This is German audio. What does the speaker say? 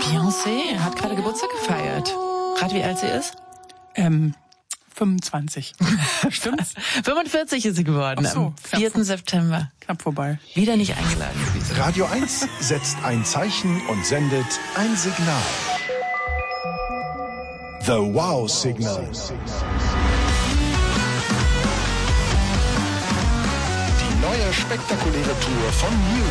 Beyoncé hat gerade Geburtstag gefeiert. Rat, wie alt sie ist? 25. Stimmt's? 45 ist sie geworden, Ach so, am 4. September. Knapp vorbei. Wieder nicht eingeladen gewesen. Radio 1 setzt ein Zeichen und sendet ein Signal. The Wow Signal. Die neue spektakuläre Tour von